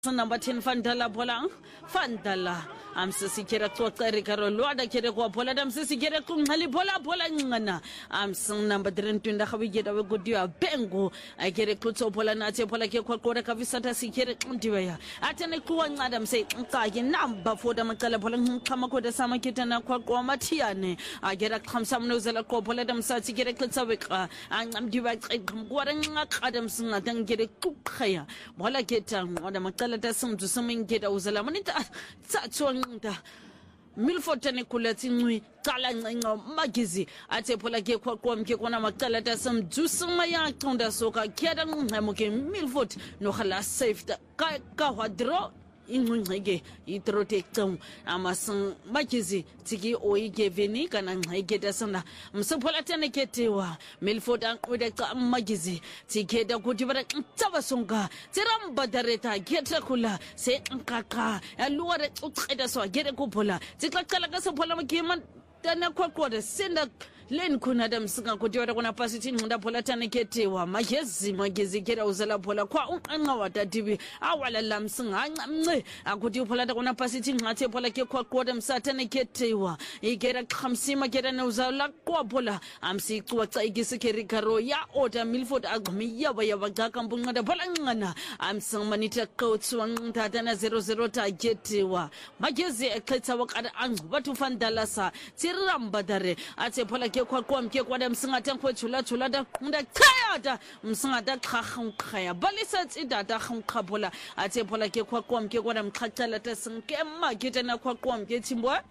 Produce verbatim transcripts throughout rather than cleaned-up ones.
number ten Fandala Bolang, Fandala. I'm Sissy Kera Totari Carolada Kereko Pola, I'm Sissy Kera Kumali Pola Polangana. I'm some number Drentunda Havigeta, a good deal, Bengo. I get a Kuto Pola Nati Pola Kekora Kavisata Sikere Kuntivaya. At an Ekuan Madam say, Kagi number for the Makala Polang Kamako the Samakitana Kwamatiane. I get a Kamsam Nozella Copola, them Sati get a Kutsavika, and I'm direct Guaranga Adams, and then get a cook. Mola get um, or the Makala doesn't do something get a Uzalamanita. Such one. Milford Tanikulati, Kalang Magizi, Atepola Kekwam Kekwana Makalata, some Jusumaya Tonda Soka, Kedang Hamuke, Milford, Nohala saved Kawadro. Inhege itrote tum amasan makizi tiki oige veni kana ngegeda sana msopola tane ketewa Milford an odeka magizi tikeda kutibara tabasonga tiramba dareta geta kula se nkaka aluare utseda so gere kupola tikakala kasopola makiman tana kwakwada senda len kuna dam singa kutiwata kuna pasiti ngunda pola tane ketewa magezi magezi kera uzala pola kwa unqa wata dibi awala lam singa ngamne akuti pola ta kuna pasiti ngate pola ke kwa kwada msatane ketewa igera khamsima kera na uzala kwa pola amsi kwa tsaigisi kerikaro ya oda Milford agmi yaba yaba gaka mbungada pola ngana amsang manita kotswa ntatana zero zero ta ketewa magezi eketsa wakada angu batu fandalasa tiramba dare ate pola kwa kwa mke kwa msingata kwa chula chula da kunda kaya da msingata khakhu khaya balisa tsida da khakha bola ate bola ke kwa kwa mke kwa mkhatala ta sinke ma ke na kwa kwa mke timbwa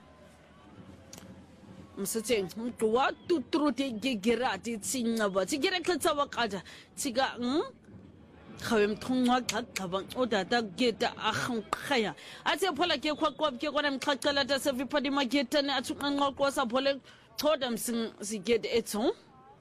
msithe mduwa tutrute gegerati tsinga ba tigere kletsa wakada tiga hm khawe mthungwa khakaba oda da geta akhu khaya ate bola ke kwa kwa mke kwa mkhatala ta sevipadi mageta ne atsunqa kwa sa bola told them sing si get it on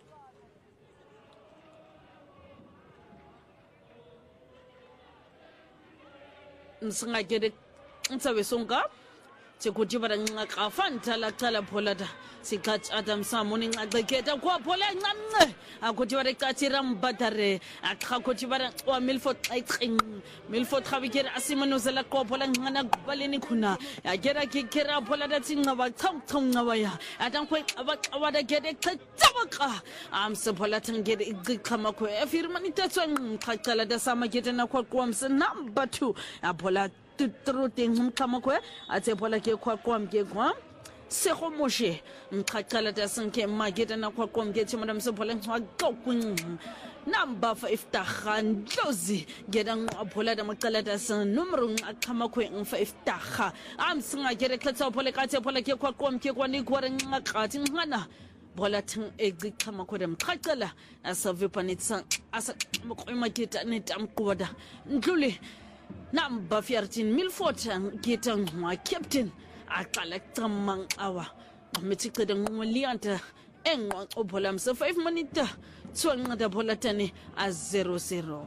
msinga get it nsabe songa sikujibara ngaka fantala tala polada sikat adam samoni ngaketa kwa pola ngamne akujibara katira mbadare akakujibara wa Milford aiqing Milford khabikera asimano zela kwa pola ngana baleni kuna agera kikera polada tinga ba thongthonga waya atankwe abaqawada gede tsabaka am sepola tangede iqhama kho efirma nitatswa ngakhala da samakete na kwa kwa mse number two apola tutrute ngumkhamakwe athe phola ke khwaqwa mke kwa sekho moshe mkhaqala tasinke mageta na khwaqwa mke thimana msephola ngqaqokwing number five takhan dlozi geda ngaphola da maqala tasin numero ngaqhamakwe ng5 takha amsinga gere khetsa phola ka the phola ke khwaqwa mke kwa ni kware ngaqathi ngana bola thing eqhamakhwe mkhaqala asavipanitsa asa mqoyimageta netamqwada ndlule number fourteen Milford getang my captain aqala tsamang awa mithicede ngolianta engqo ophola mse five minutes tswanqada phola tane a zero zero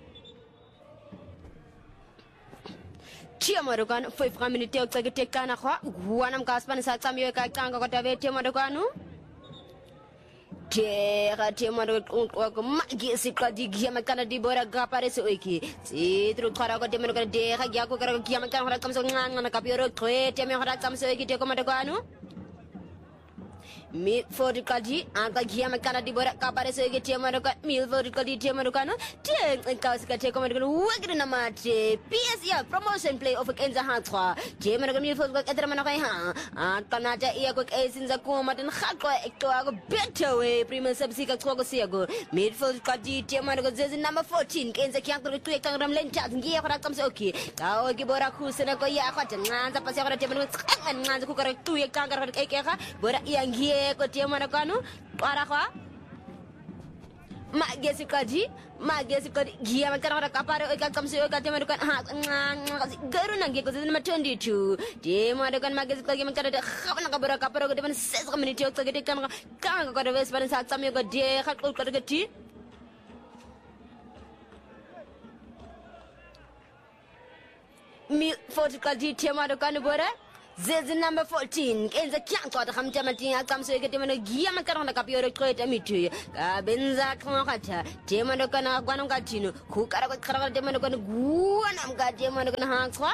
Tia Marukan five minutes uqeketekana khwa guwana mkasipani satsamiwe kaqanga kodwa bethe Marukanu Tera temaro ko magisi qadi giyama kana dibora gaparese oiki sitru khara ko temano kana deha gya ko kara giyama kana khara kamso nganga na kapiro qwe teme khara kamso oiki te ko madaganu Milford kadi anga giyama kana dibora gaparese oiki temaro ka Milford kadi temaro kana te kausika te ko madaganu wagre na mate P S L promotion play of Kenza Hatwa temaro ka Milford ko etra mana kai ha kana ta iya ko esinza ko maten khaqwa ekto ko better way prima subsika ko siago Milford kadi temaro ko zezi number fourteen Kenza kyakro tu ekang lenta ngiya khara kamso oki kawo gibora khusena ko ya khata nganza pasi khara temaro nganza ku kara tu ekang khara ekeka bora iyangiye ko temaro kanu para kwa magesi kadi magesi kadi giya makana ora kapare o kamse o katema dukan ha garu nangi ko zema twenty-two demo dukan magesi kadi makana de khabana kabara kapare ko deman six minutes o kagete kan kan ko de ves ban sa tsami ko de khat ko kageti mi foto kadi tema dukan bora Zezi number fourteen kenza kyanto atakhamta matinga kamso ke temano gia makarona kapioro kweta mitu kabenza khamata temano kana kwana ngatino khukara kwakara temano kana guana mkati temano kana hanswa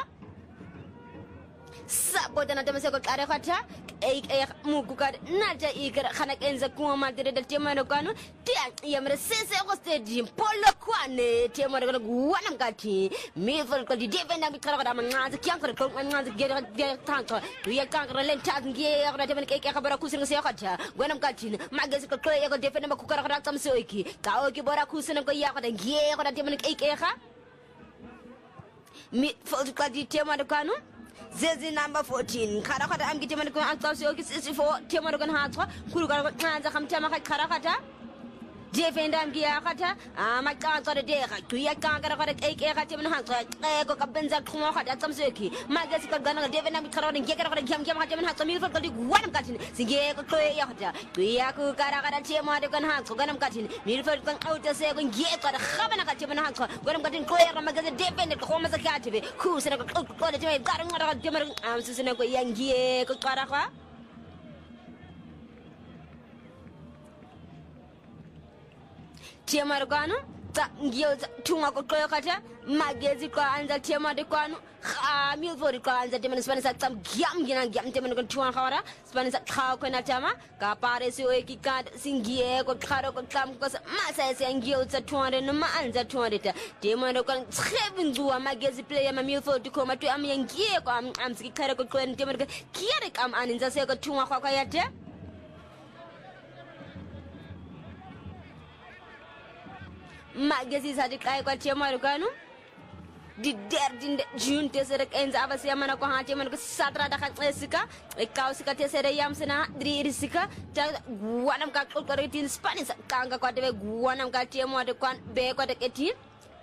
sabota na temase ko kare khata e e muku ka nata ikara khana kenza kuma madire da temano kana tia yamre sese ko stadium polo kwane temano kana guana mkati mifol ko di defenda mi kara kada mangaza kyankara ko mangaza gere gere tanto ya kankara len tas ngie ko temano ke ke khabara kusina se khata guana mkati magezi ko ko ko defenda ma ku kara kada tamso iki ka o ki bora kusina ko ya ko da ngie ko temano ke ke kha mi fol ko di temano kana Zezi number fourteen. Karakata am gitema ko akasi o sixty-four temaro kan hatwa kuru kan kanza kamtama ka karakata defenda am giya kata ama kanza de deka tuya kankara ka ek ek temana hatwa ko kabenza kuma kata tamseki magasi ka gana defenda am karakata ngekara ka gyam gyam hatwa hatwa mi ko di gwanam katin singe ko to ya kata tuya ku karakata temaro kan hatwa ganam katin mi ko kan auta se ko ngekara khabana ka temana hatwa ganam katin ko ya magasi defenda ko ma zakati ku sene ko ko de temay garang ngara temar am sene ko yangie ko karakata Tiamar kwanu ta ngio tunga ko kata magezi kwa anza tiamar kwanu kha milfori kwa anza temana spanish tam gyam gina gyam temana ko tunga khawara spanish kha ko na tama ka pare si o ekika singie ko kharo ko tam ko masa se ngio tsa tunga no ma anza tunga ta temana ko seven zuwa magezi player ma milfori ko ma tu am yangie ko am am siki kharo ko ko temana ko kiere kam aninza se ko tunga kwa yate magezi sadi kai kwa tiamar kwanu di derdinde junte sere kenza abasi amana ko ha tiamar ko satra da khatsika e kausika te sere yamsena dri risika ta guanam ka ko retin spanish kanga ko de guanam ka tiamar de kwan be ko de ketin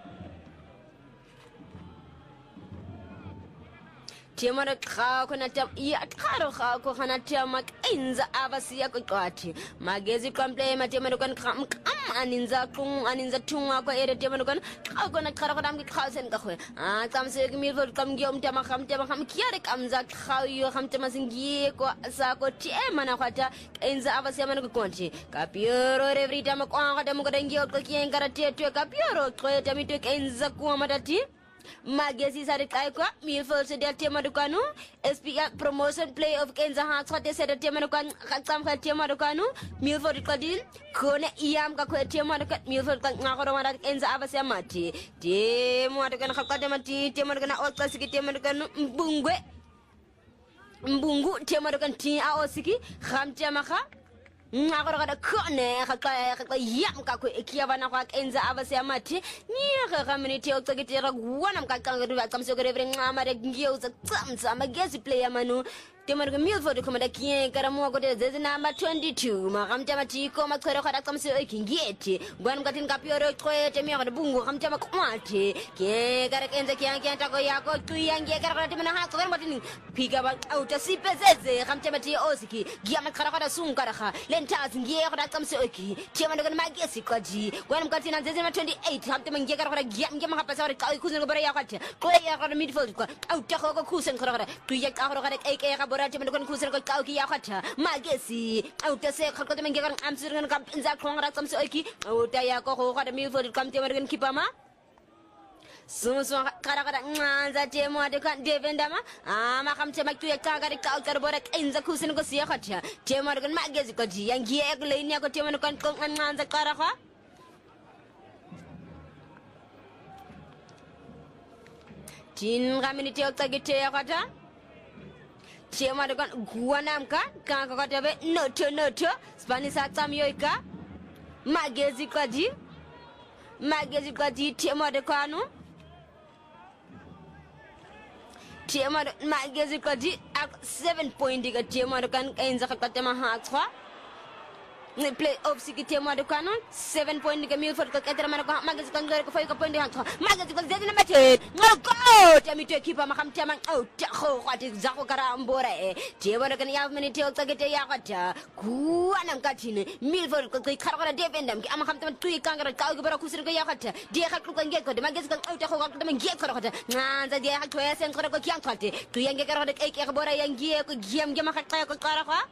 tiamar kha ko na tam ya kharo kha ko khana tiamak inza abasi ya ko kwati magezi komple ma tiamar ko kam aninza kung aninza tunga ko ere tiamar ko ko na kharo ko dam ki khausen ka khwe a tamse ki milfol kam giom tama kham tama kham kiare kam za khayo kham tama singi ko sa ko tiema na khata inza abasi man ko konti ka pioro every time ko ko dam ko dengi ko kien karate to ka pioro ko tami to inza ko matati magezi sare kai ko milfol se del tiamar ko nu S P L promotion play of Kenza ha khote se del tiamar ko kam kha tiamar ko nu milfol ko din ko ne iam ka ko tiamar ko milfol ko ngako ro mara Kenza abasi amati de mo to kan khakka mati tiamar ko na o klasiki tiamar ko mbungwe mbungu tiamar ko ti a o siki kham tiamar kha ngako kada kone khaka khaka yam ka ko ekiya bana kwa Kenza abasi amati ni ga minute o tsakitira guana mkakanga ri batsamse ko revre ngama re ngiyo za tsamsa magezi player manu temar ko milford ko mada kien karamo ko de zezi number twenty-two ma gamta mati ko ma khore khara tsamse o kingeti gwan gatin ka pioro ko te mi ga bungu gamta ma kwati ke gara Kenza kien kien ta ko ya ko tu yange gara te mana ha ko matin piga ba auta sipezeze gamta mati osiki giya ma khara khara sun kara kha lentas ngiye ko tsamse o ki tema ndo magesi ko ji gwan gatin na zezi twenty-eight gamta mangiye gara khara giya ngiye ma pasa ka ku zun ko bara ya kwati ko ya gara midfield ko auta ko ko kusen khara khara tu ya ka khara e ke ka bora te ndo kusen ko ka ki ya kwata magesi auta se khara ko te mangiye gara amsir kan kam inza khongra tsamse o ki auta ya ko ko ka midfield kam te ndo kipama Susu kara kara nganza temo ade kan defenda ma ama kam tema tu ya kagari ka kar bora inza kusin ko siya khatya temo kan magezi ko ji yang giye ko leini ko temo kan ko nganza kara kha tin gamini te ka gite ya khata temo kan guanam ka ka ko tabe no to no to spanish atam yoika magezi ko ji magezi ko ji temo de kanu Tiamar magezi ko di seven point ga tiamar kan Kenza ka tema ha twa Play-off sigi tema de kanon seven point ke Milford ko ketera man ko magazine ko ngor ko fay ko point han ko magazine ko zedina mate ngol ko tami to equipa ma xam tema oh ta ko khati zako kara mbora e tema de kan ya mani te ko gete ya kata ku anam katine Milford ko kar ko defendam ki am xam tema tuy kangara ka ko bara kusir ko ya kata de khal ko ngel ko de magazine ko oh ta ko ko dem ngel ko ko nganza de khal to ya sen ko ko kyan ko te tu yange kar ko de e ke bora yange ko gem gem khat ko kara ko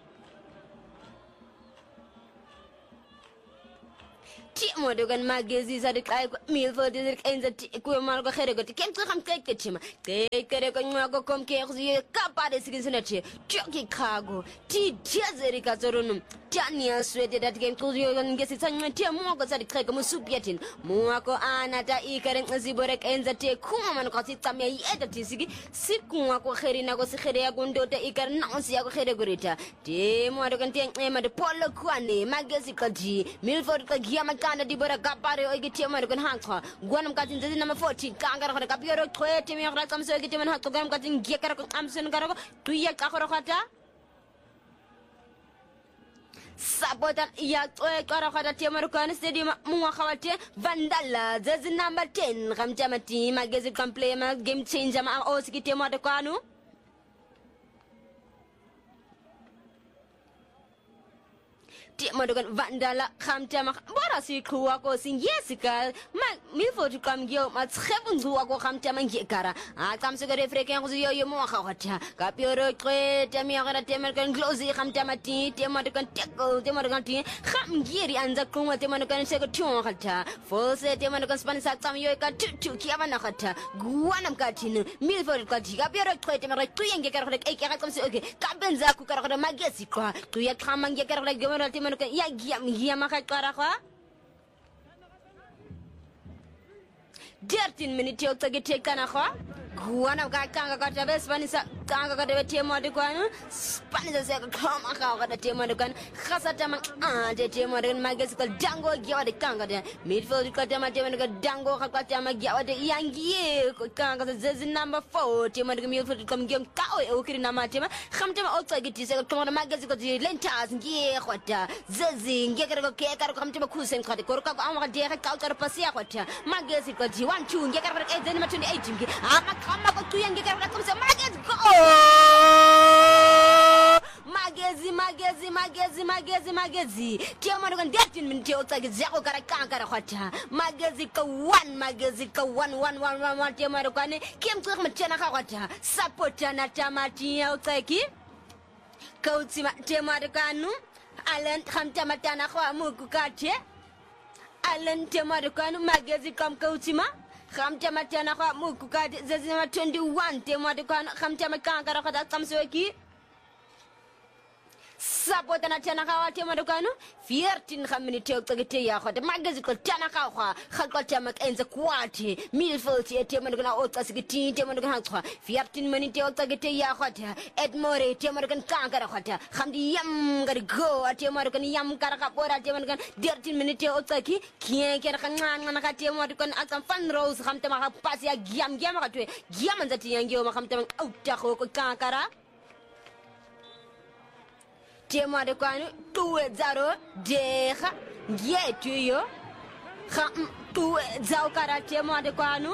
Timo dogan magazine sa dikay Milford dik enza ku mal ko xere ko ti ken ko xam kay ketima kay kere ko ngako kom ke xi kapade sigin senati joki kago ti jazeri ka zorunum Daniel Swede that game ko yo ngesi sanya ti mo ko sa dikay ko musubiatin mo ko anata ikare nziborek enza te kuma man ko ti tamya yeda ti sigi siku ko xere na ko si xere ya gondo te ikare na si ya ko xere gorita te mo dogan ti ema de polo kwane magazine ko di Milford ko giama kana di bora kapare o giti ma kon hankwa gonam katin zedi nama fourteen kangara ko kapiro twete mi khra kam so giti man hakko gonam katin gekara ko amsen garo tu ya ka ko khata sabotan ya toy kara khata te ma ko stadium mu khawate vandala zedi number ten kam jamati magazine complete ma game changer ma o giti ma de kanu Ti madogan vandala khamtama bara si kuwa ko sin yesika ma Milford kam gyo ma tskhebun zuwa ko khamtama ngekara a kam se gare freken ko yo yo mo khawata ka pioro kre tami agara temer kan glozi khamtama ti te madogan tekko te madogan ti kham giri anza kuma te madogan se ko tun khata fo se te madogan spanish sam yo ka tutu ki abana khata guanam ka tin Milford ka ti ka pioro kre temer tu yenge kar khre ke ka kam se okay ka benza ku kar khre magesi ko tu ya kham nge kar khre gomero te ya giam giam ka kara ko thirteen minutes yo tagi tekana ko guana ka kanga ka tabe spanish kanga ka tabe temo de ko spanish se ka kama ka ka temo de kan khasa tama a de temo de magasi ko dango giwa de kanga de midfield ko tama temo de dango ka ka tama giwa de yangi ko kanga ze number four temo de midfield ko ngem ka o kiri na ma tema kham tema o tagi ti se ko ma magasi ko de lentas ngi khota zezi ngi ka ko ke ka ko kham tema kusen ka de ko ka ko am ka de ka ka pasia khota magasi ko ji one two ngi ka ka e de ma twenty-eight ngi ama kama ko tuyange ka ko se magasi ko magezi magezi magezi magezi magezi tiamo ngon thirteen minutes o tsage zako kara kankara khwatha magezi ka one magezi ka one one one one one tiamo ro kane kem tsaka mtena ka khwatha supporta na tamati o tsaki ka utsima tiamo ro kanu alen khamta matana khwa muku kathe alen tiamo ro kanu magezi kam ka utsima khamta matana khwa muku kathe zezima twenty-one tiamo ro kanu khamta makankara khwatha tsamsoki Sapota na tena ka wate madukano fifteen khamini te okagete ya khode magazi ko tena ka khwa khalkota mak enza kwate Milford te madukana otsasigiti te madukana khwa fifteen minute okagete ya khode Edmore te madukana kankara khwata khamdi yam gari go te madukana yam kara ka pora te madukana thirteen minute otsaki kien kera kananga na ka te madukana atsam fan rose khamta ma pasi ya giam giam ka twe giam nzati yangiyo ma khamta auta ko kankara Tema de kwanu two zero deha yetu yo kham two zau kara tema de kwanu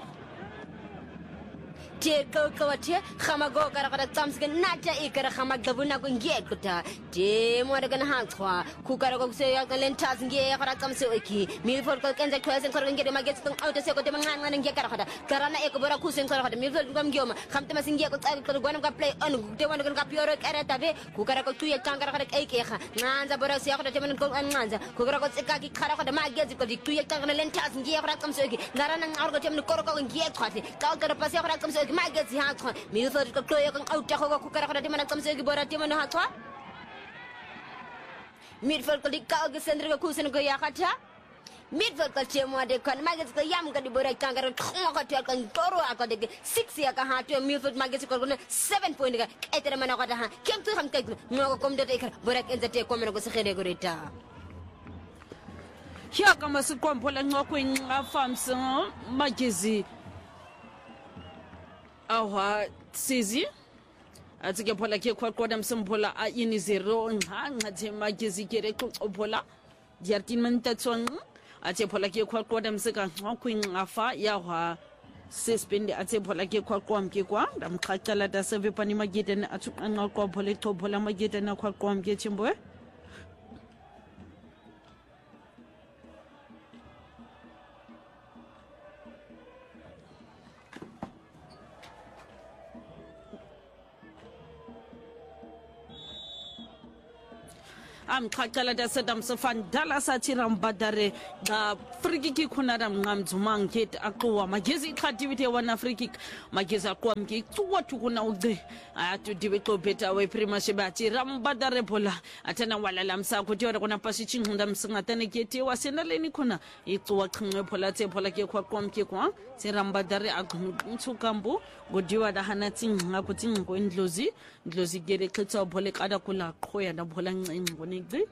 te ko ko te khama go kara kara tamsken nata ikara khama gabuna ko ngekuta te mo de kana hankwa ku kara ko se ya kalen tas nge kara tamse oki Milford ko kenza kwesen ko ngede maget ko auto se ko te nganga nge kara kara kara na e ko bora ku sen kara kara Milford ngam ngioma kham te masinge ko tsari ko gonam ka play on te won ko ka pioro kara tabe ku kara ko tuye kangara kara e ke kha nganza bora se ko te men ko nganza ku kara ko tsika ki kara kara maget ko di tuye kangana len tas nge kara tamse oki ngara na ngar ko te men ko ko nge khati ka kara pase kara tamse oki magazine hatwa Milford ko ko ko auta ko ko kara kara de man tamse oki bora te man hatwa Milford ko dikka ko sendre ko kusen ko yakata Milford ko chemo de kon magazine ko yam ko di bora kangara ko ko to ko toro ko de six ya ka hatwa Milford magazine ko ko seven point ga etere man ko ta ha kem to xam kay no ko kom de kar bora enzate ko men ko se khede ko reta ya kama sikwampola nqokweni afams magezi awa sizi athi ke phola ke khwaqoda msimphola a ini zero nqa nqa thema ke zikere qoqophola diartin mantatswang athi phola ke khwaqoda msika nqakwinqafa ya hwa suspend athi phola ke khwaqwam ke kwa ndamqhaqala da seve pani magedene athu nqaqwa phole qophola magedene khwaqwam ke chimbo am khaqala da sedam sefan dala sathiram badare ga friki ki khunara ngamzumang get aqwa magezi creativity wana friki mageza kwam ki tuwa tukuna ude atu dibe to beta we prima shebati ram badare bola atana wala lamsa ko jora kuna pasi chinhunda msinga tane kete wasena leni khona ituwa qhwe bola tse bola ke kwa kwam ke kwa se ram badare agumtsukambu godiwa da hana tsinga kutsingo indlozi ndlozi gere qitsa bole qada kula qoya da bola ncingo nigdi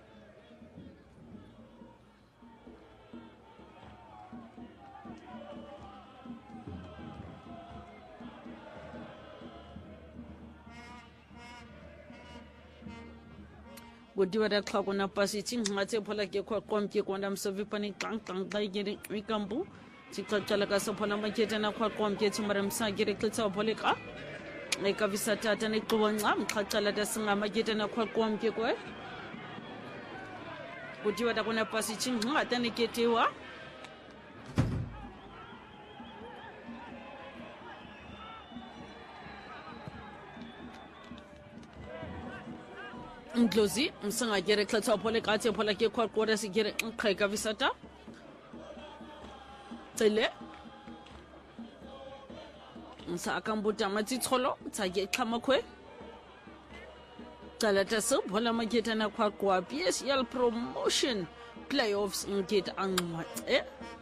godiwa da khako na pasi tsinga tse phola ke kwa kwam ke kwanda msevi pani tang tang dai gere mikambu tsikachala ka sophola maketa na kwa kwam ke tsumara msa gere qitsa bole qa eka visatata ne qwanqa mqhaqala da singa maketa na kwa kwam ke kwa godiwa da kuna pasi tsinga tane ketewa ndlozi msinga gere qitsa bole qa tse phola ke kwa kwada sigere nqheka visata tsele nsa akambuta matsitsholo tsake qhamakwe qalata so bola maketa na kwa kwa P S L promotion playoffs ngit anqwa eh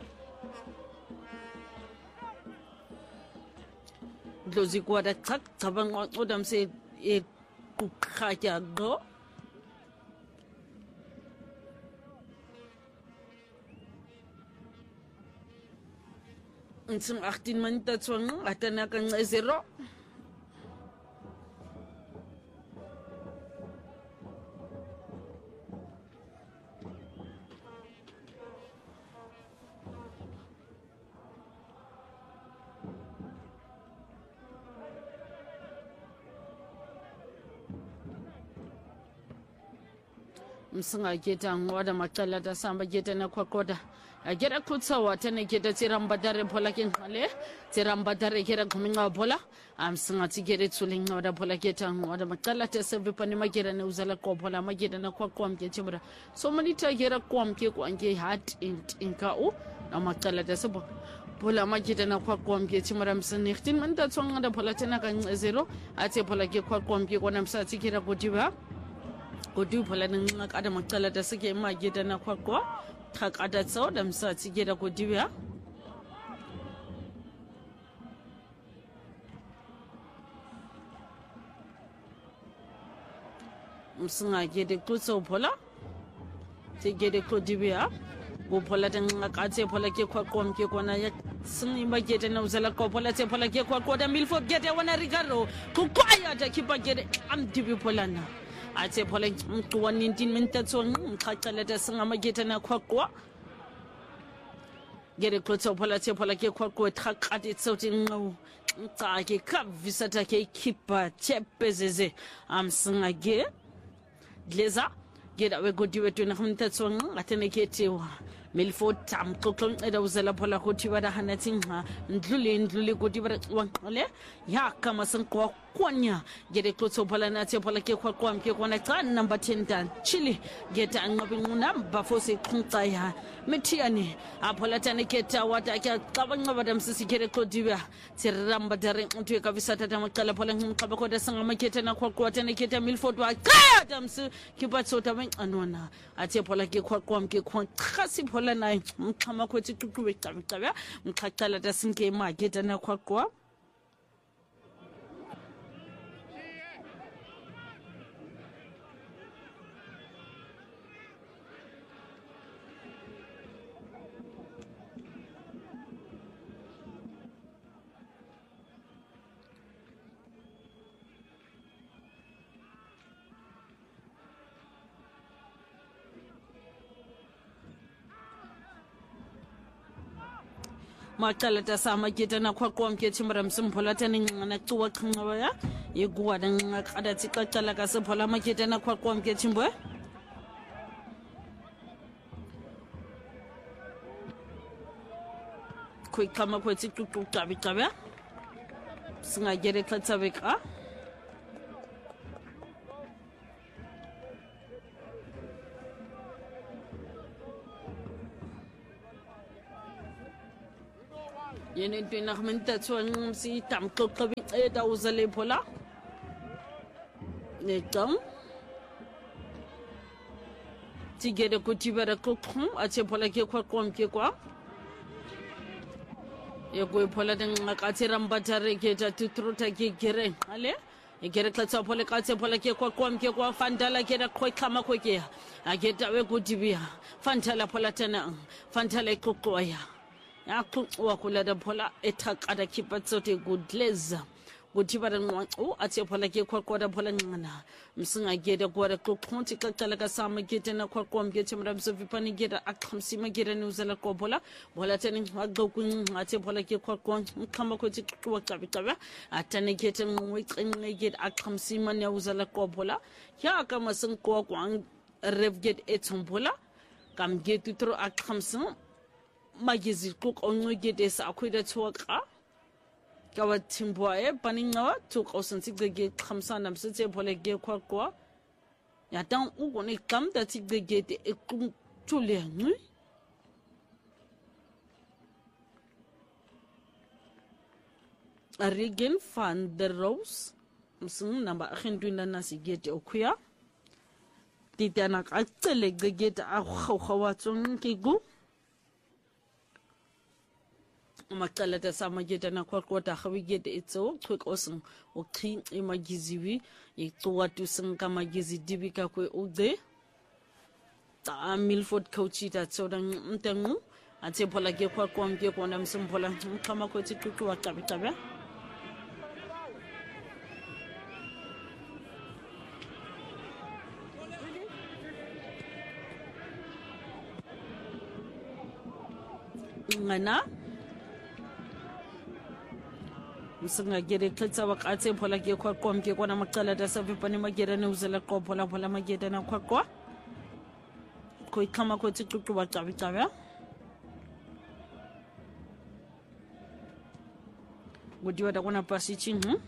ndlozi kwada qaq cabanga qoda mse e kuqhatya go Nsing achttien minute tswang atana ka zero msinga geta ngoda macala da samba geta na kwakoda agera kutsawa tane geta tiramba dare bola kin khale tiramba dare gera guminga bola am singa tigere tsuling ngoda bola geta ngoda macala ta sebe pani magera ne uzala ko bola magera na kwakwam ke chimra so mani ta gera kwam ke kwange hat in inka u na macala ta sebo bola mageta na kwakwam ke chimra msini khtin man ta tsonga da bola tana kan zero ate bola ke kwakwam ke kona msa tigera godiba Godu pala nang ada macala da sige mageda na kwakwa thak ada tso da msa tigera godiwa msinga gede kutso pala tigere godiwa go pala tang akatse pala ke kwakwa mke kona ya singi mageda na uzala ko pala te pala ke kwakwa da milfo gede wana rigaro ku kwaya da kipa gede am dibi pala na ate phola mqwa nineteen minutes on mqhaqala da singa mageta na khwaqwa gere klotso phola te phola ke khwaqwa thaqati tsoti nqo nqa ke kavisa ke kipa chepezeze am singa ge gleza gera we godiwe tuna minutes on atene ke tewa milfo tam qoqon eda uzela phola khotiwa da hanatinga ndlule ndlule godiwa wanqale ya kama sinqwa kwanya gere klotso phala na te phala ke khwaqwa mke kona xa number ten dan chili geta anqabi nquna bafose qunqa ya mithiani aphola tane keta wata ke qabanga badam sisi gere klodiwa tiramba dare ntwe ka visata ta maqala phala nqaba ko da sanga maketa na khwaqwa tane keta milford wa qaya damsi kipatso ta ben anona ate phala ke khwaqwa mke khon khasi phola na mqhama khothi tuqube qaba mqhaqala da sinke mageta na khwaqwa Makala tasama kita na kwa kwa mke chimbara msimpola tani ngana tuwa kanga ya Yiguwa na ngakada tika kala kasimpola makita na kwa kwa mke chimbwe Kwe kama kwe tiku kutabi tabi Singa gere katabi ka Yene tuna khmenta tswan si tam kokabi e da uzale pola ne tam tigere ko tibara ko khum ache pola ke kwa kom ke kwa ye go pola den ngakatsira mbatare ke ta tutruta ke gere ale e gere klatsa pola ka tse pola ke kwa kom ke kwa fandala ke da khoi khama ko ke a ke ta we ko tibia fantala pola tana fantala ko koya Aku wakula da pola etak ada kipat sote gudleza gutiba da nwangu ati pola ke kwa kwa da pola ngana msinga geda kwa da kukonti kakala ka sama geda na kwa kwa mgete mra mso vipani geda akamsi mageda ni uzala kwa pola pola tani waga kun ati pola ke kwa kwa kama ko ti kwa kabitawa atani geta ngwit ngi geda akamsi man ya uzala kwa pola ya kama sin kwa kwa rev ged etum pola kam getu tro akamsi Magizi cook on no get this aquida talk. Gawa timboy, banning took us and the gate comes on and sits upon a gay quaqua. Ya down when it come that it the gate a Julian. A regain found the rose. Soon number Hendrin and Nasi get o queer. Did I not actually get a hawatson kigu? Makala tasama geta na kwa kwa tahawi geta itso quick osun o clean imagiziwi e towa tu sing kama gizi dibika kwe ude ta Milford coachi ta tsoda mtengu ate pola ge kwa kwa mge kwa na msimpola kama kwa tikuku wa kabitabe ngana Msinga gere klitsa wakati pola ge kwa kwa mge kwa na makala da savi pani magera ne uzela kwa pola pola magera na kwa kwa koi kama kwa tikuku wa kabitabe Gudiwa da kuna pasi chingu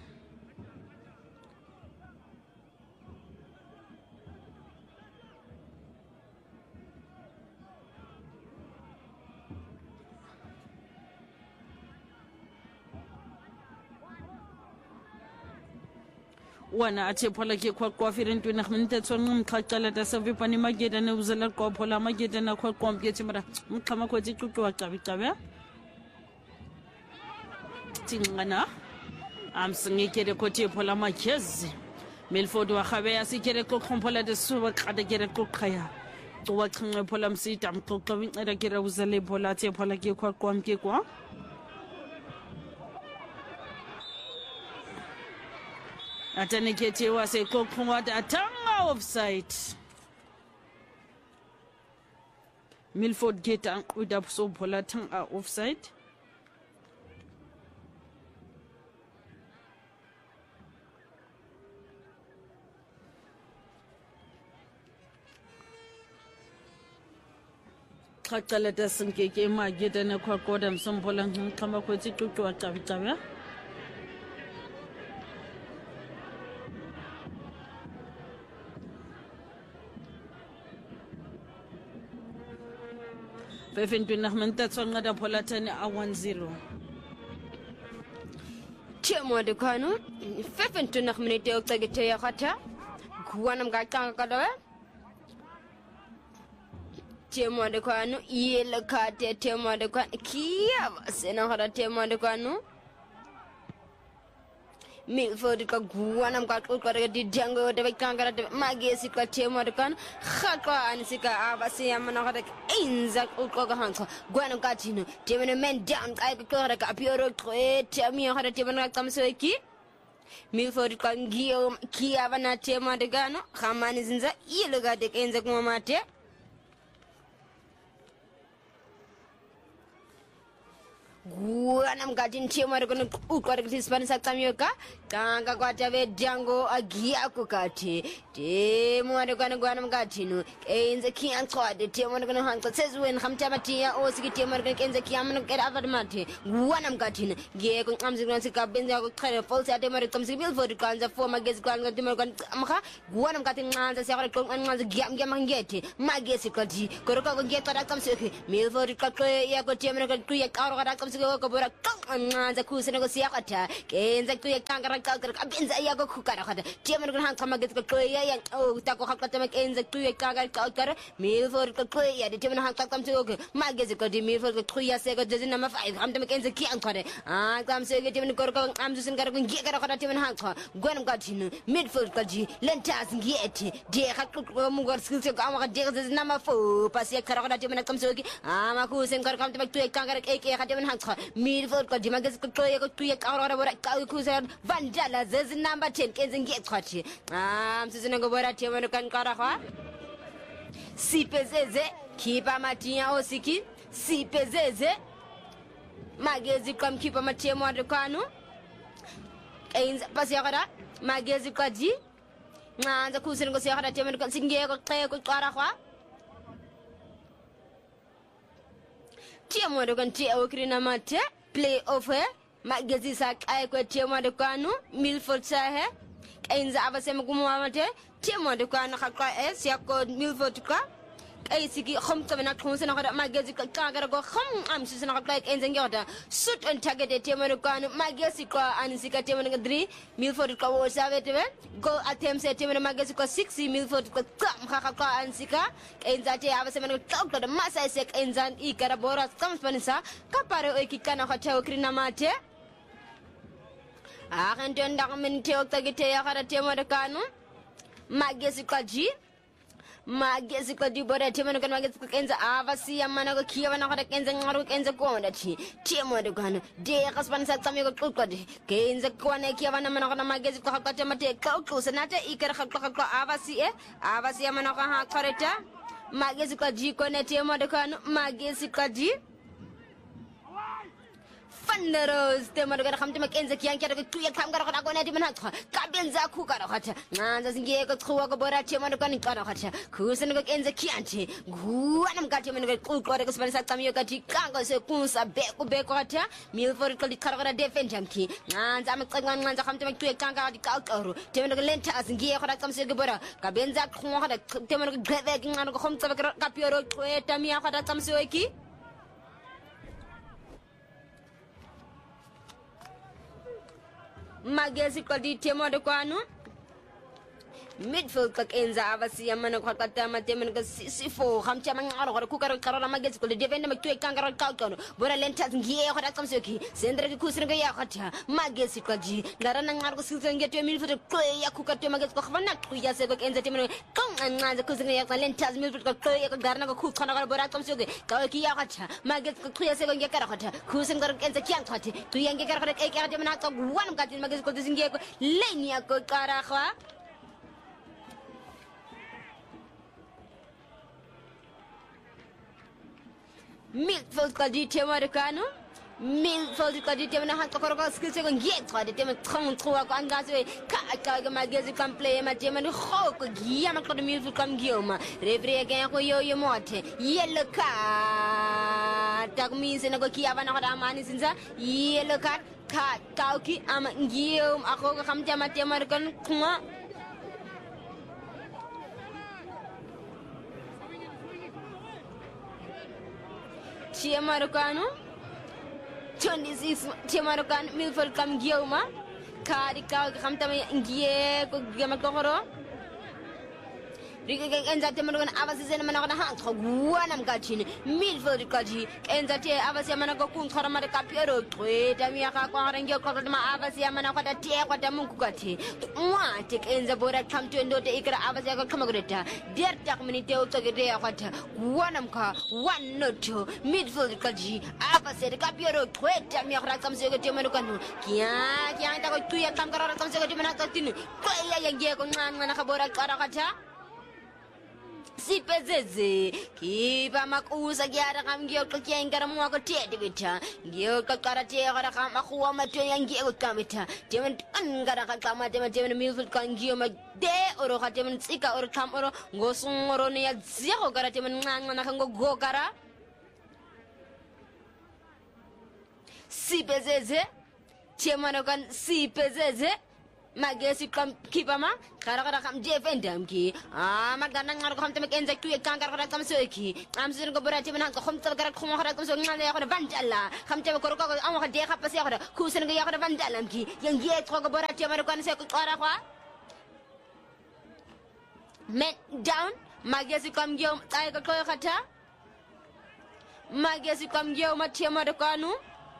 wana ache pola ke kwa kwa firen tu na khminta tsong mkhakala da savi pani mageda ne uzela kwa pola mageda na kwa kwa mge chimara mkhama kwa tikuku wa kabitabe Tingana am singikere kote pola makezi Milford wa khabe ya sikere ko kompola de suwa kada gere ko khaya to wa khange pola msita mkoko winera gere uzale pola te pola ke kwa kwa mke kwa Atane kete wa se ko khwa da tanga offside Milford geta uda so pola tanga offside Kakala da sinke ke ma gida na kwa kodam sun bolan kama ko ti tutu wa tabi tabi Fefen tu na menta tsonga da polatani a one zero Tiamo de kanu fefen tu na minute o tagete ya khata kuwanam ga tanga kadawe Tema de kwanu yele kate tema de kwanu kia sena hara tema de kwanu Milford ka guana mka ko ko di jango de kangara de magesi ka tema de kwanu khaka anisika abasi amana hara inza ko ko hanko guana ka tino tema ne men down ka ko hara ka pioro tre temi hara tema na kamso ki Milford ka ngio kia bana tema de gano khamani zinza yele ga de kenza kuma mate guana mkati timu rikona ukwari kuti spanisa kamyoka kanga kwata vedango agia kukati timu rikona guana mkati no kenze kian kwade timu rikona hanka sezwen khamtama tia osiki timu rikona kenze kiamno kera avadmati guana mkati no ge ko amzi nsi ka benza ko khare false ate mari kamsi bil for kanza fo magezi kanga timu rikona amkha guana mkati nganza sekore ko nganza giam giam ngeti magezi kati koroko ko geta rakamsi mil for kakwe ya ko timu rikona kuya karo rakamsi ko bora nganza kusene ko siyakata kenza kuya kanga kalkar abenza yako khukara khata timu rikona hanka magezi ko ya ya o tako hakata makenza kuya kanga kalkar mil for ko ya timu hanka kamsi ko magezi ko di mil for ko ya se ko jazina ma five hamta makenza ki ankare ah kamsi ko timu ko ko amzu sin kar ko ngi kara khata timu hanka gonam gatin midfield ko ji lentas ngieti de hakku ko mu gor skill ko amaka de jazina ma fo pasi kara khata timu kamsi ko ama ku sen kar kamta mak tuya kanga ke ke khata timu hanka midfield ko di magezi ko ko tuya kara bora ka ku sen vandala jazina number ten kenza ngieti khati ah amzu sin ko bora timu kan kara kha sipezeze kipa matia osiki sipezeze magezi kwa mkipa matia mwadekanu kainza pasi yakada magezi kwa ji nganza kusini kwa siyakada tia mwadekanu singe kwa kaya kwa kara kwa tia mwadekanu tia wakiri na mate play off he magezi sa kaya kwa tia mwadekanu Milford sahe kainza abasema kumuwa mate tia mwadekanu kakwa e siyako Milford kwa ay sigi khom tabana khonse na khada magezi ka kagara go khom am sisi na khada enze ngota sut on target temano kan magezi ko an sika temano three Milford ko wo savete go attempt se temano magezi ko six Milford ko kam kha kha an sika enza te ava semano to da masa sek enza i kara bora kam spanisa ka pare o kikana khata o krina mate a kan ton da men te o tagite ya khada temano kanu magezi ko ji magezi ko di bora temano kan magezi ko kenza avasi amana ko kiya bana ko kenza ngaro kenza ko onda chi temano kan de kasban sa tsami ko ko de kenza ko na kiya bana mana ko magezi ko hakata mate ka ko sanata ikar hakka ko avasi e avasi amana ko ha koreta magezi ko ji ko ne temano kan magezi ko di Fanderos temano kan khamte makenza kiyan kya ko tuya kham kara ko na dimana ko kabenza ku kara khata nganza singe ko khwa ko bora temano kan kara khata kusen ko kenza kiyanti guanam ka temano ko ko ko spanisa tamiyo ka tikanga se kunsa be ko be ko khata Milford ko kara kara defend jamki nganza amqanga nganza khamte mak tuya kanga di ka ko temano ko lenta singe ko rakam se bora kabenza khwa khata temano ko greve ngano ko khomtsa ka pioro ko etamiya khata tamse ki magezi ko di temo de kwanu midfield ko kenza avasi amana ko kata matemen ko sifo khamcha mangaro ko kukaro karora magezi ko de defend mak tuy kangaro ka ko bora lenta ngiye ko dakam soki sendre ko kusre ko ya khata magezi ko ji dara na ngar ko silse ngeto midfield ko ya ku kato magezi ko khana ko ya se ko kenza temen ko nganza ko kusre ya lenta midfield ko ko ya ko darna ko ku khana ko bora kam soki ka ki ya khata magezi ko ya se ko ngekara khata kusre ko kenza kian khati tu yang ngekara khata e kara temen ko wan katin magezi ko zinge ko lenia ko kara kha Milford ko di tema rekano Milford ko di tema na han ko ko skill se ko ngiet ko di tema tron tro ko angaze ka ka ga magezi kan play ma tema ni ho ko giya ma ko di Milford kam gioma refri ga ko yo yo mote yellow card tak mi se na ko kiya bana ko da mani sinza yellow card ka ka ki am ngiom ako ko kam tema tema kan kuma Tia Marocano twenty-six Tia Marocano Milford kam gioma kari ka kam tama ngie ko gama ko horo Riga enza te Marocano avasi zena mana ko han ko guana mgachini Milford kaji enza te avasi mana ko kun khara mare ka piero tweta mi ka ko harange ko ma avasi mana ko ta te ko ta munku kati mwa te enza bora kam to ndo te ikra avasi ko kama greta der tak minute o to gede ya kwata guana mka one not Milford kaji avasi ka piero tweta mi ka kam se ko te Marocano kia kia ta ko tuya kam kara kam se ko te mana ka tinu ko ya ya ge ko ngana ka bora kara kata sipezeze khipa makusa kyara kam ngiyoxoxya inkaramu wako tete betha ngiyoxoxara tegara kam akhuwa mathoya ngiyoxameta temen angara kama temen temen milful kan ngiyoma de oro ka temen tsika oro kam oro ngosungoro ne ya zero gara temen nganqa nakango gogara sipezeze temano kan sipezeze magesi kam kipama kara kara kam defendam ki ah magana ngar ko xam tamit enza tu e kan kara kam soki am sin ko borati man ko xam kara ko xara kam so ngale ya ko vandalla xam tamit ko ko am ko de xappa se ko ku sen ga ya ko vandalam ki yang ye ko ko borati man ko se ko kara ko men down magesi kam gyo ay ko ko khata magesi kam gyo ma tema de kanu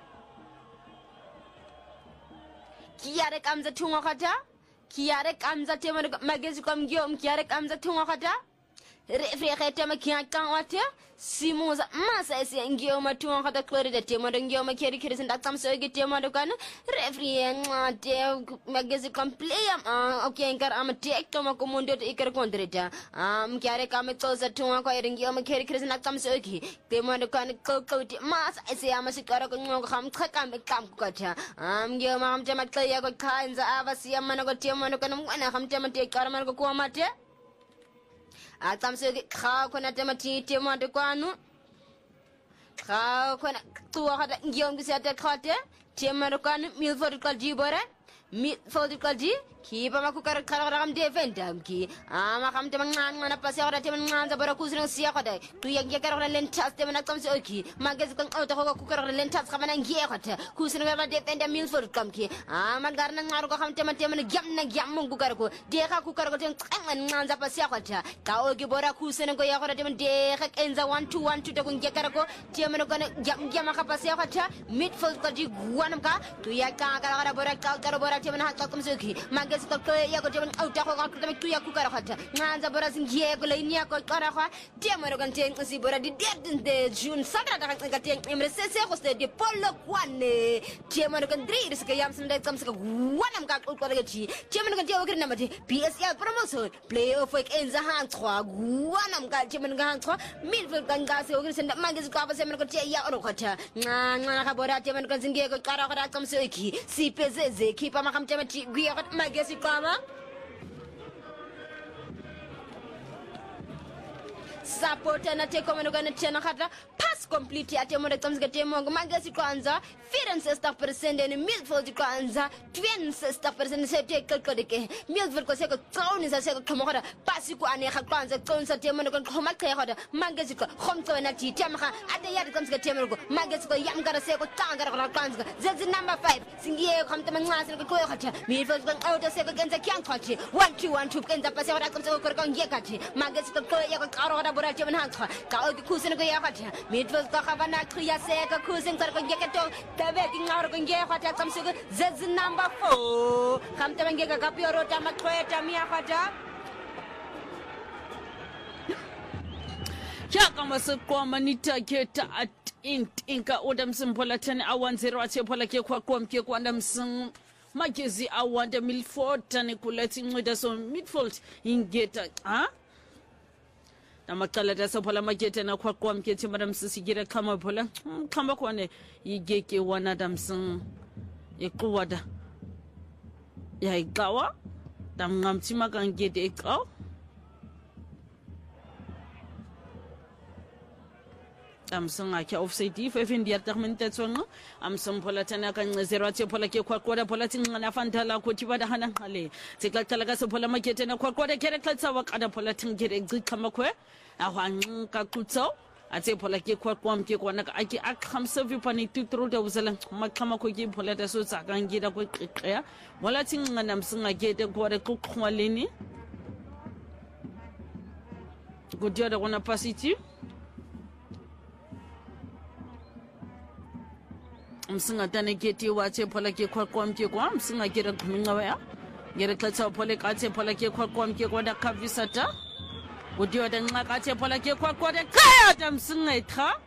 kiare kamza tunga kata kiare kamza tema magezi kwa mgio kiare kamza tunga kata refri khete ma kian kan wate simuza masa esi ngio ma tunga kata klori de tema de ngio ma keri keri sinda tam so ge tema de kan refri ngate magezi kwa player okay inkar am tek to ma komundo de ikar kontreta am kiare kam to za tunga kwa ngio ma keri keri sinda tam so ge tema de kan ko ko masa esi am sikara ko ngo kham khakam kam ko kata am ngio ma am tema klaya ko khanza avasi am na ko tema de kan ngana kham tema te kar man ko ko mate atam se kha ko na tema ti tema de kwanu kha ko na tuwa hada ngiyom bi sete khate tema de kwanu mil for ko jibore mi for ko ji ki ba ma ku kar kar ram defendam ki ama kham tema ngana pase ora tema ngana bara ku sino siya ko de tu yang ya kar len tas tema na tam se ki magaz ko auto ko ku kar len tas khama na ngiye khate ku sino ba defenda mil for kam ki ama gar na ngar ko kham tema tema na gam na gam mun ku kar ko de kha ku kar ko tem ngana pase khate ka o gi bora ku sino ko ya ko tema de kha enza one two one two de ko ngiye kar ko tema ko na gam gam kha pase khate midfield ko ji guanam ka tu ya ka kar bora ka kar bora tema na kam se ki magaz ko ko ya ko temen auta ko ko temen tu ya ku kara khata nganza bora singiye ko lay niya ko kara kha temero kan ten si bora di det de jun sagra da kan ka ten emre se se ko ste de polo kwane temero kan dri ris ka yam sinde kam se ko wanam ka ko ko ti temero kan te o kirna mate P S L promotion playoff ek enza han trois wanam ka temero kan trois mil fil kan ga se o kirna magaz ko ba se men ko te ya oro khata nga ka bora temero kan singiye ko kara kha kam se ki si pezeze ki pa ma kam temen ti gwi magaz ko Sapota na teko meno gana tena khata pass complete ya temo de tamsga temo magasi kwanza firen sesta percent ni midfield kwanza twen sesta percent se te ko de ke midfield ko se ko tsauni sa se ko kamo khata pass ko ane kha kwanza tsauni sa temo ko khoma kha khata magasi ko khom to na ti tema kha ade ya de tamsga temo ko magasi ko yam gara se ko tanga gara kwanza zezi number five singiye khom tama ngasi ko ko khata midfield ko auto se ko kenza kyang khati one two one two kenza pass khata ko ko ko ngiye khati magasi ko ko ya ko karo khata bora temen hantra ka o kusen ko ya khata midfield ko khabana kriya se ko kusen ko ko ngeke to tabe ki ngaro ko ngiye khata tsamse ko zezi number four kham tama ngeke ka pioro tama khweta mi khata Chaka masikwa manita keta at int inka odam simpola ten awan zero ate pola ke kwa kwa mke kwa ndam sim magezi awanda milford tani kulati ngweda so midfield ingeta ha namakala dasa pola mageta na kwa kwa mke timadam sisigira kama pola kama kwane yigeke wana damsin ikuwada ya ikawa dam ngamtima kangede ikawa am sanga ke offside if if india terminate tsonga am sampola tana kan zero ate pola ke kwa kwa pola tin na fantala ko tiba da hanan hale tsikla tala ka sopola makete na kwa kwa kere klatsa wa kada pola tin gere gikama kwe a hwan ka kutso ate pola ke kwa kwa mke kwa na ake akham sevi pani tutro da uzala makama ko ke pola da so tsakan gida ko qiqya wala tin na msinga gede ko re ko khwaleni go dia da kona pasiti msinga tane keti wache pola ke kwa kwa mke kwa msinga kera kuminga waya gere klatsa pola kate pola ke kwa kwa mke kwa da kavisata udiwa da nga kate pola ke kwa kwa da kaya da msinga ita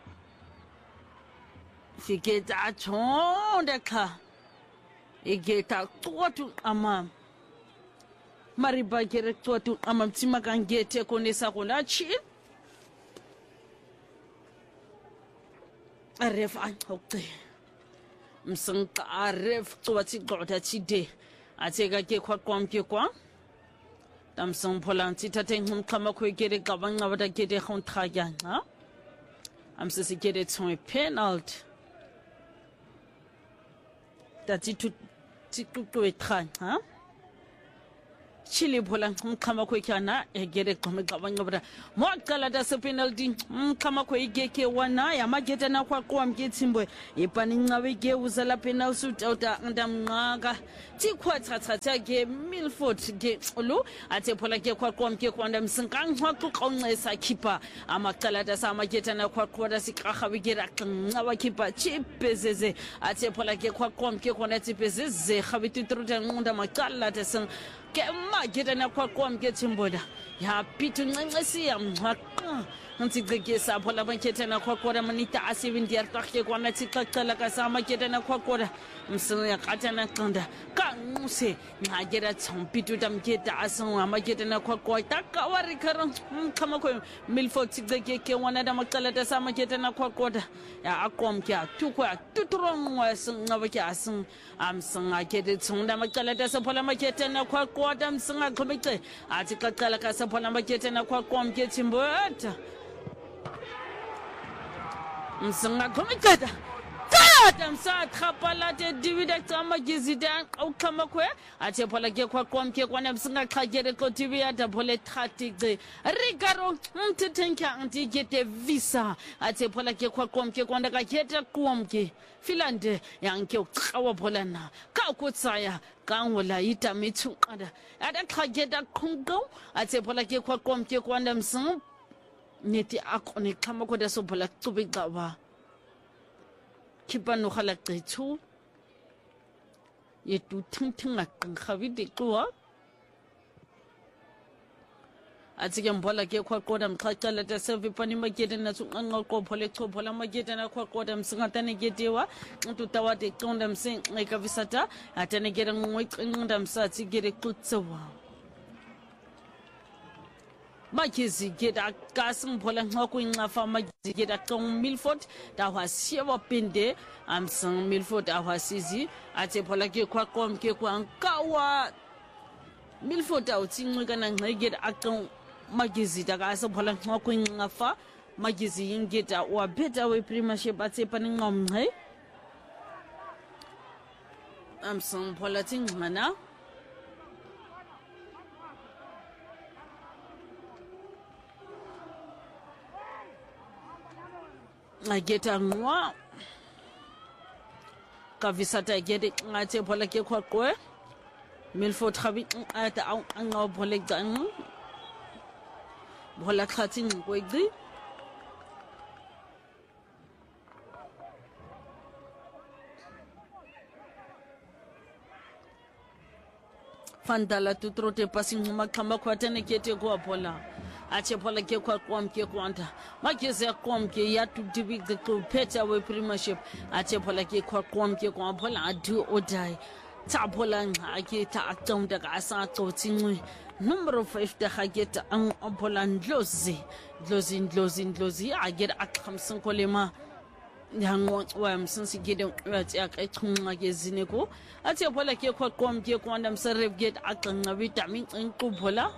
fiketa chonda ka igeta tuwatu ama mariba kere tsotu amamtsima kangete konesa kona chi aref anqoqe msanqa aref tswatsi qoda chide atseka ke khwaqwam ke kwa tamsang pholanti tateng hum khama khwe kere kabanga bata kete khontha ya ha amsisi kere tsoi penalty tatsi tu tikutu etran ha chili phola mkhama khwe kana egere khome kabanga bata mwakala da se penalty mkhama khwe igeke wana ya mageta na kwa kwa mkitsimbo ipani ncawe ke uzala penalty utauta ndamnqaka tikwa thathatha ke Milford ke lu athe phola ke kwa kwa mke kwanda msinkangwa kuqonqesa khipha amaqala da sama mageta na kwa kwa da siqaga bikira ncawa khipha chipezeze athe phola ke kwa kwa mke kwanda tipezeze khabiti truta nqunda maqala da sing ke mageta na kwa kwa mke tsimboda ya pitu nqenqesi ya mhaqa ntsiceke sapho la maketa na kwa kwa manita asibindi yartake kwa na tsikaqala ka sama mageta na kwa kwa msini ya kata na qanda ka nguse ngagera tsampitu tamketa asan amageta na kwa kwa taka wari karon kama kwa Milford tsikeke ke wana da maqala da sama mageta na kwa kwa ya akomkya tukwa tuturongwa singabake asin amsanga kete tsunda maqala da sapho la maketa na kwa kwa damsinga khomeke athi qaqala ka sapho la maketa na kwa kwa mkethi mbota msinga khomekeda tata msathapalate divida tsama gizida ukama kwe athe phola ke kwa kwamke kwana msinga khagere ko T V ya double thirty rigaro mtithenka antigete visa athe phola ke kwa kwamke kwanda ka kheta kwamke filande yanke uqhawa phola na ka kutsaya kangola ita mithu qada ada khageta khungo athe phola ke kwa kwamke kwanda msinga neti akone khama koda so phola tsubi qaba kipano khala qethu yetu thingthinga qhabidi qwa atsike mbola ke khwaqoda mqhaqala ta sevipani magete na tsunqa qophole qophola magete na khwaqoda msingatane getewa ntu tawate qonda msin ekavisata atane gere ngwe qinqinda msatsi gere qutsewa Makizi geta kasing phola ngqoko inqafa makizi geta qong Milford da wasiwa pinde amsang Milford awasizi athe phola ke khwaqom ke kwankawa Milford awutsinqika na ngqegeta aqong makizi da kasa phola ngqoko inqafa makizi yingeta wa beta we premiership athe paningqomnqe amsang phola tingqana ageta ngwa kavisata gede ngate phola ke khwaqwe Milford khabi ata anga phole gang phola khathi ngwegi fandala tutrote passing makamba khwatene kete kwa phola ache phola ke kwa kwamke kwanta mageze kwamke ya to divic the peta we premiership ache phola ke kwa kwamke kwa phola adu odai ta phola ngake ta aqonda ka asa tsotsinwe number five ta hageta an phola ndlozi ndlozi ndlozi ndlozi agera akhamsin kolema yango wa msinsi gede wathi akachunqa kezine ko athi phola ke kwa kwamke kwanda mseref get aqanga vitamin inquphola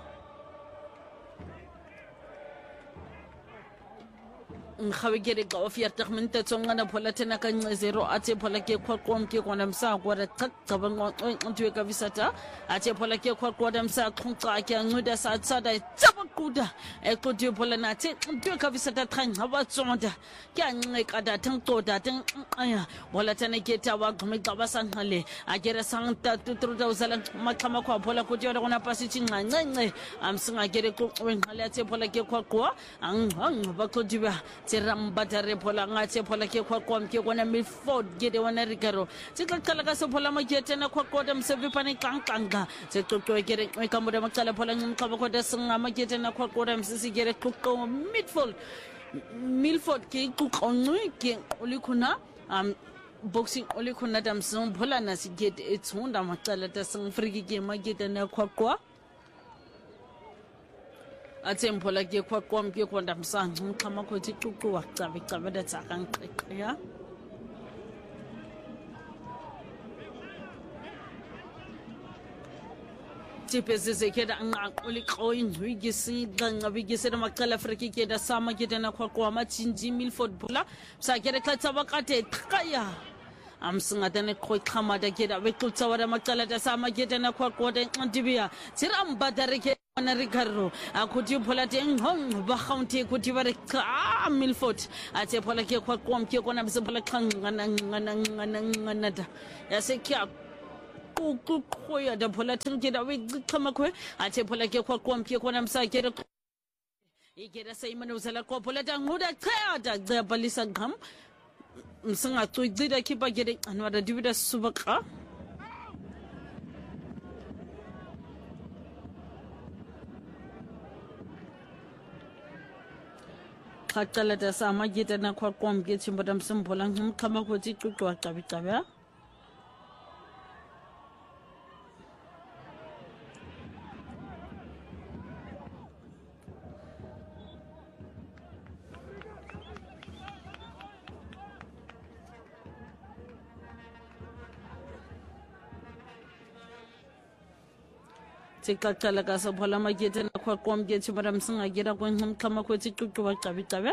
ngawegere ka of yartag minta tsonga na phola tena ka zero athe phola ke khwaqom ke kwana msa kwara qaqaba ngqwe ka visata athe phola ke khwaqoda msa qhunqa ke ncuda sa tsada tsabaquda eqodi phola nathi ntwe ka visata thang haba tsonda ke anqe ka da thang qoda thang aya phola tena ke tawa gqme qaba sanqale agere sangta tutruda uzala maqhama khwa phola kuti yona kona pasithi nqanqe amsinga gere qoqwe ngale athe phola ke khwaqwa ang ang baqodi ba Tirambata phola ngathi phola ke khwaqom ke kona Milford gede wana rigaro siqaqala ka se phola magete na khwaqoda msevipani qanqanga siqoqwe gere ekamuda maqala phola ngqaba khoda singa magete na khwaqoda msisi gere qoqo midfield Milford ke qoqonqwe ke ulikhuna um boxing ulikhuna damsong phola nasigete etsunda maqala ta sing friki ke magete na khwaqwa Atemphola ke kwa kwam ke kwa ndamsanga uxhama khothi xuqu waqabe qabe datsaka ngiqeqe ya Tipezeze keda ngaquli qoyi ngwigisi ngabigise namaqala Afrika keda sama keda na kwa kwa machinji Milford Bula sakere khatsa bakate qaya amsingata ne khoi khamada keda bequtsa wada maqala da sama keda na kwa kwa de nxandibiya siramba dareke na Ricardo akuthi phola teng hong ba khaunti kuthi ba re ah Milford athe phola ke kwa kwa ke kona bise phola khangana ngana ngana ngana da yasekya kukuya da phola tenge da we xama khwe athe phola ke kwa kwa ke kona msakere ikeda sayimana uzala kwa phola ta nguda cha da balisa ngam msinga tsuida khipa gere anwada divida subaka Khatala da sama geta na kwa kwa mge chimbada msimbola ngam khothi xuqwa qabi qabe Tikakala ka sa phola magete na kwa kwa mge chimbada msinga gera kwa ngam khothi xuqwa qabi qabe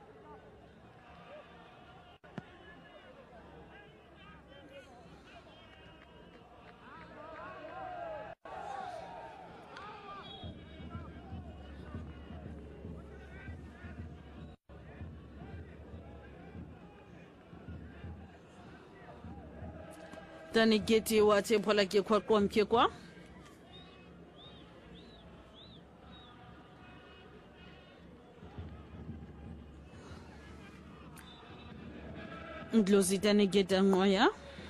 Tani geti wate phola ke kwa kwa mke kwa Ndlozi tani geta ngoya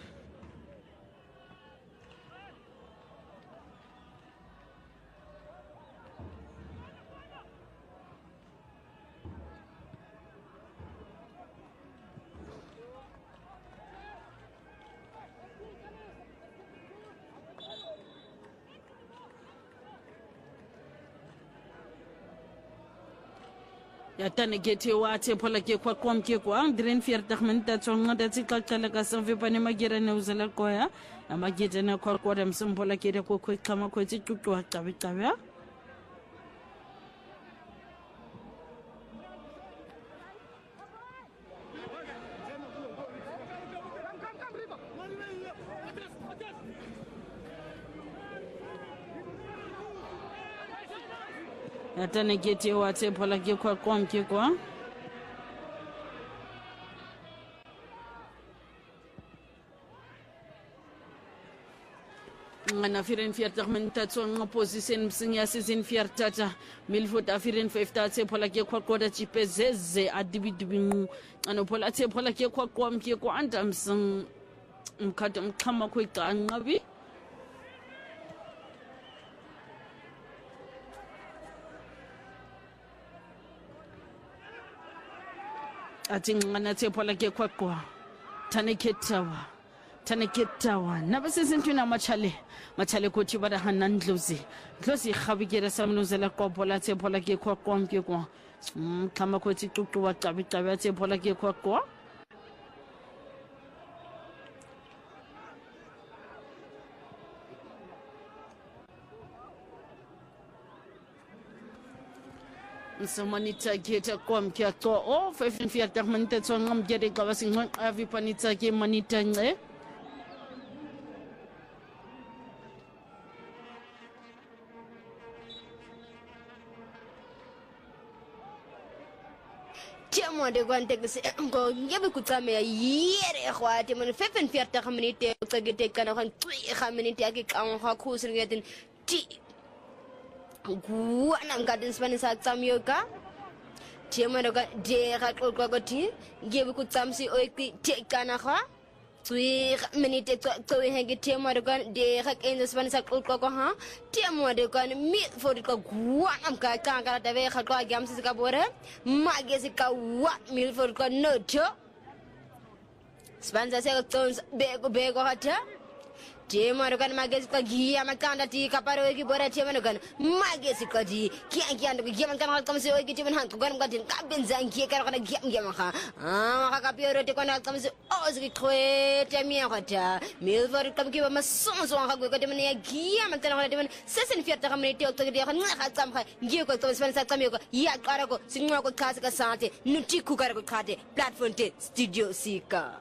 Yatane gete wate phola ke kwa kwa mke kwa green fier takhmenta tsonga da tsikakala ka serve pane magera ne uzala koya na magete na kwa kwa da msimbola ke da kwa kwa kama kwa tsuqwa qabe qabe Yatane gete wate phola ke kwa kwa mke kwa ngana firen fierta menta tsonga position msinya season fierta Milford afiren fifta tse phola ke kwa kwa da chipezeze adibidibingu ano phola tse phola ke kwa kwa mke kwa anda msing mkhata mkhama khwe qanqabi ati ngana tse phola ke kwa kwa tane ketawa tane ketawa na basisintu na machale machale kothi bada hanan Ndlozi Ndlozi khabikera samnuzela kwa phola tse phola ke kwa kwa mke kwa kama kothi xuqwa qabi qabi tse phola ke kwa kwa Nsomanita geta kwa mke kwa o fefin fiata mante tsonga mgere kwa basi ngwan avi panita ke manita nge Tiamo de gwante kse ngo ngebe kutsame ya yere khwate mun fefin fiata khaminite tsagete kana khan twi khaminite ake kan kha khusri ngetin ti Guana garden Spanish Samyoka Tiamaga de Rakogoti, give good Samsi Oiki Tekanaha, three minutes to hang it Tiamagan, de Rak in the Spanish Okoha, Tiamagan, meat for the Guanam Kanga, the way Haka Gamsis Cabora, Magesica, what meal for no cho Spanza Tones Bego Bego Hata. tema ro kan magesi ka gia makanda ti kaparo ki bora tema ro kan magesi ka di kian kian ro gia makanda kam se o ki tema han ko kan gadin ka benza ngie ka kana gia gia maka ah ka kapiro te kana kam se o zi khwe te mi khata milvor kam ki ba masonso ka go ka tema ne gia makanda kana tema sesen fiata kam ne te o to ki kan nga ka tsam kha ngie ko to spen sa tsam ko ya kara ko sinwa ko khas ka sante nuti ku kara ko khate platform te studio sika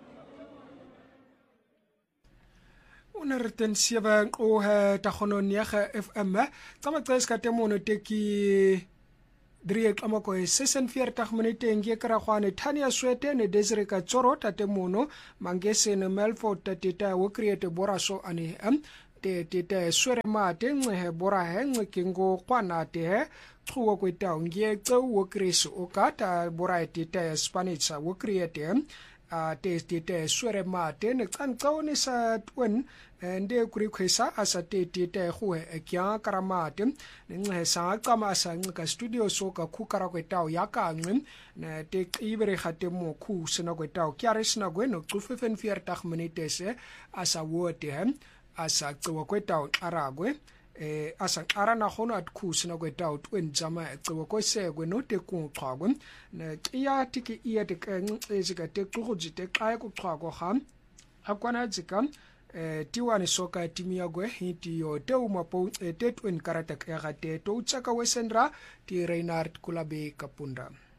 honderd sewe o he tagono nege F M tsama tseska temono teki drie klamako sesenveertig minute ngie kra gwane Tanya Swete ne Desiree ka tsoro tatemono mangese ne Melford tateta wo create boraso ani am te te te swere mate nge bora he nge kingo kwana te he tsuwa kweta ngie tso wo create o kata bora te te Spanish wo create a te te te swere mate ne tsantsone sa twin nde kuri khwesa asa te te te go e kya karamate nge sa kama sa nka studio so ka khukara kweta ya ka ngem ne te ibere khate mo khu sena kweta kya re sena gwe no vyfenveertig minute se asa wote hem asa tsowa kweta aragwe eh asa arana khona at khu sena kweta twin jama tsowa ko se gwe no te ku xhagwe ne iya tiki iya te ezika te tsugo jite xa ku xhagwa kham akwana dzika eh tiwane soka timia gwe hiti yo te umapo te twin karata ka te to tsaka wesendra ti Reinhard Kulabe Kapunda.